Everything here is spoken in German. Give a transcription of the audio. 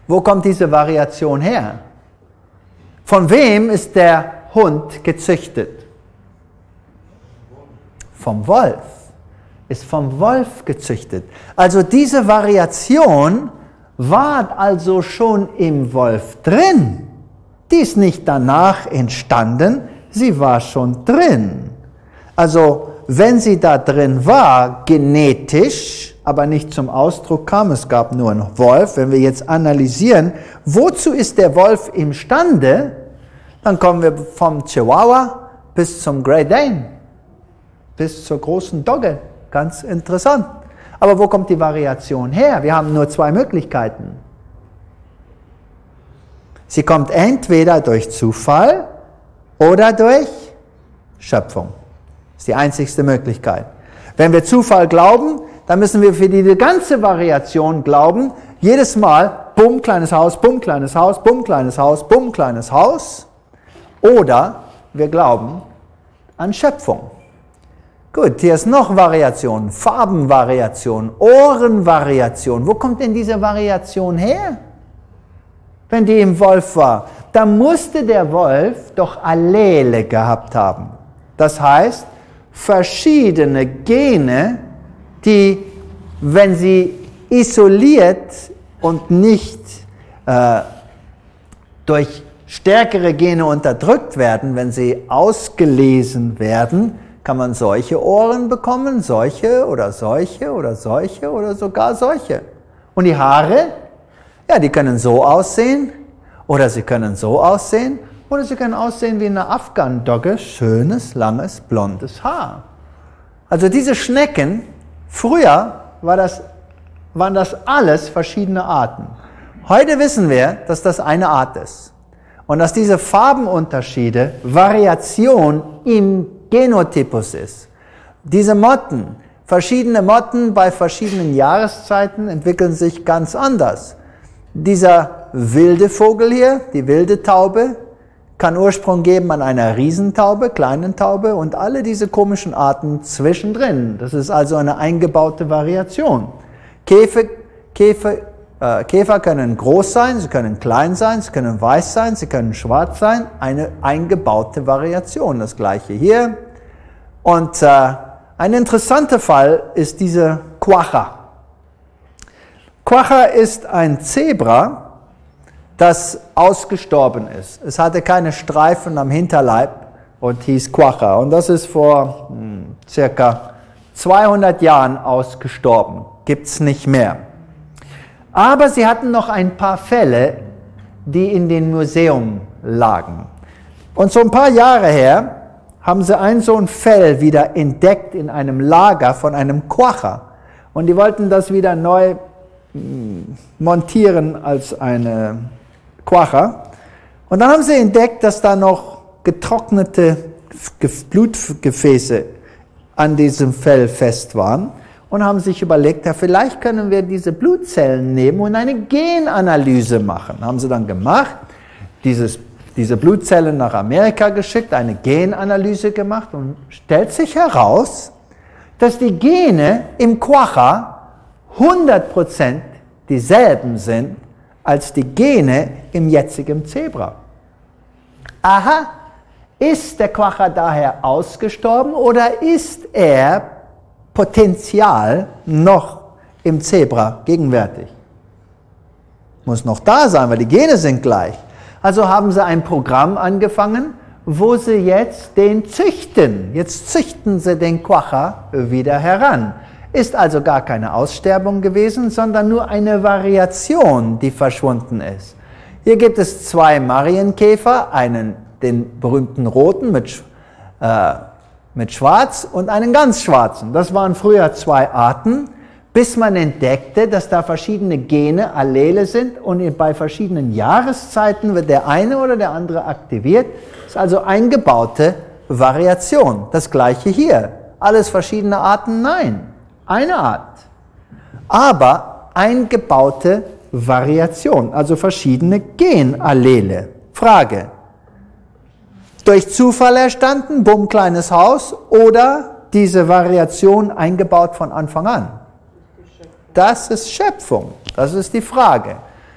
Wo kommt diese Variation her? Von wem ist der Hund gezüchtet? Vom Wolf. Ist vom Wolf gezüchtet. Also diese Variation war also schon im Wolf drin. Die ist nicht danach entstanden, sie war schon drin. Also wenn sie da drin war, genetisch, aber nicht zum Ausdruck kam, es gab nur einen Wolf, wenn wir jetzt analysieren, wozu ist der Wolf imstande, dann kommen wir vom Chihuahua bis zum Great Dane, bis zur großen Dogge. Ganz interessant. Aber wo kommt die Variation her? Wir haben nur zwei Möglichkeiten. Sie kommt entweder durch Zufall oder durch Schöpfung. Das ist die einzigste Möglichkeit. Wenn wir Zufall glauben, dann müssen wir für die ganze Variation glauben, jedes Mal, bumm, kleines Haus, bumm, kleines Haus, bumm, kleines Haus, bumm, kleines Haus. Oder wir glauben an Schöpfung. Gut, hier ist noch Variation, Farbenvariation, Ohrenvariation. Wo kommt denn diese Variation her? Wenn die im Wolf war, da musste der Wolf doch Allele gehabt haben. Das heißt, verschiedene Gene, die, wenn sie isoliert und nicht durch stärkere Gene unterdrückt werden, wenn sie ausgelesen werden, kann man solche Ohren bekommen, solche oder solche oder solche oder sogar solche. Und die Haare, ja, die können so aussehen oder sie können so aussehen oder sie können aussehen wie eine Afghan-Dogge, schönes, langes, blondes Haar. Also diese Schnecken, früher waren das alles verschiedene Arten. Heute wissen wir, dass das eine Art ist und dass diese Farbenunterschiede Variation im Genotypus ist. Diese Motten, verschiedene Motten bei verschiedenen Jahreszeiten entwickeln sich ganz anders. Dieser wilde Vogel hier, die wilde Taube, kann Ursprung geben an einer Riesentaube, kleinen Taube und alle diese komischen Arten zwischendrin. Das ist also eine eingebaute Variation. Käfer können groß sein, sie können klein sein, sie können weiß sein, sie können schwarz sein. Eine eingebaute Variation. Das gleiche hier. Und ein interessanter Fall ist diese Quagga. Quagga ist ein Zebra, das ausgestorben ist. Es hatte keine Streifen am Hinterleib und hieß Quagga. Und das ist vor circa 200 Jahren ausgestorben. Gibt es nicht mehr. Aber sie hatten noch ein paar Fälle, die in den Museum lagen. Und so ein paar Jahre her haben sie so ein Fell wieder entdeckt in einem Lager von einem Quagga. Und die wollten das wieder neu montieren als eine Quagga. Und dann haben sie entdeckt, dass da noch getrocknete Blutgefäße an diesem Fell fest waren. Und haben sich überlegt, ja, vielleicht können wir diese Blutzellen nehmen und eine Genanalyse machen. Haben sie dann gemacht, diese Blutzellen nach Amerika geschickt, eine Genanalyse gemacht und stellt sich heraus, dass die Gene im Quagga 100% dieselben sind als die Gene im jetzigen Zebra. Aha, ist der Quagga daher ausgestorben oder ist er Potenzial noch im Zebra gegenwärtig? Muss noch da sein, weil die Gene sind gleich. Also haben sie ein Programm angefangen, wo sie jetzt den züchten. Jetzt züchten sie den Quagga wieder heran. Ist also gar keine Aussterbung gewesen, sondern nur eine Variation, die verschwunden ist. Hier gibt es zwei Marienkäfer, den berühmten roten mit Schwarz und einen ganz schwarzen. Das waren früher zwei Arten, bis man entdeckte, dass da verschiedene Gene, Allele sind und bei verschiedenen Jahreszeiten wird der eine oder der andere aktiviert. Das ist also eingebaute Variation. Das gleiche hier. Alles verschiedene Arten? Nein. Eine Art. Aber eingebaute Variation, also verschiedene Genallele. Frage. Durch Zufall erstanden, bumm, kleines Haus, oder diese Variation eingebaut von Anfang an? Das ist Schöpfung. Das ist die Frage.